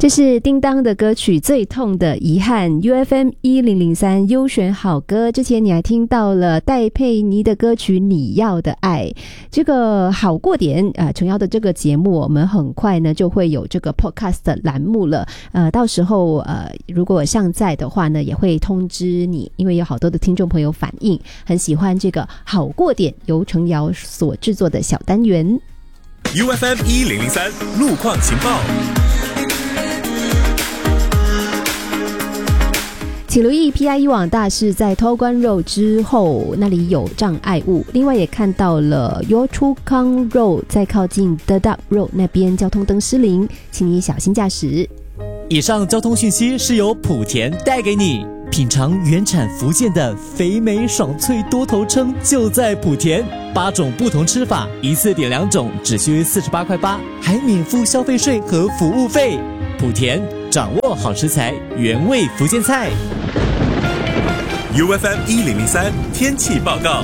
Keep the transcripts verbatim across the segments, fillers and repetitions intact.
这是叮当的歌曲《最痛的遗憾》 U F M 一零零三优选好歌。之前你还听到了戴佩妮的歌曲《你要的爱》。这个好过点啊，琼瑶的这个节目我们很快呢就会有这个 podcast 的栏目了，呃，到时候呃如果上载的话呢也会通知你，因为有好多的听众朋友反映很喜欢这个好过点由琼瑶所制作的小单元。 U F M 一零零三路况情报。 请留意 P I 一网大是在托关 Road 之后那里有障碍物，另外也看到了 Yio Chu Kang Road 在靠近 Dedap Road 那边交通灯失灵，请你小心驾驶。 以上交通讯息是由莆田带给你，品尝原产福建的肥美爽脆多头鲭就在莆田，八种不同吃法，一次点两种只需四十八块八，还免付消费税和服务费。莆田掌握好食材，原味福建菜。 U F M 一零零三天气报告。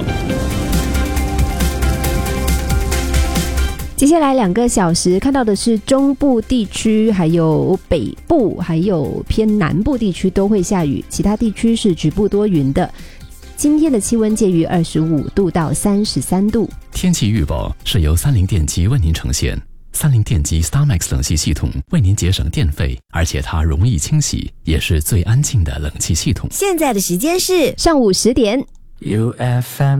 接下来两个小时看到的是中部地区还有北部还有偏南部地区都会下雨，其他地区是局部多云的。今天的气温介于二十五度到三十三度。 天气预报是由三菱电机为您呈现。三菱电机 StarMax 冷气系统为您节省电费，而且它容易清洗，也是最安静的冷气系统。 现在的时间是上午十点。 U F M